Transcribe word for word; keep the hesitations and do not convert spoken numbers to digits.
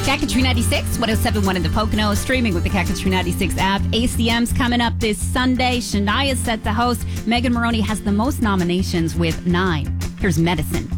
Cat Country ninety-six, one oh seven point one in the Poconos, streaming with the Cat Country ninety-six app. A C M's coming up this Sunday. Shania's set to host. Megan Maroney has the most nominations with nine. Here's Medicine.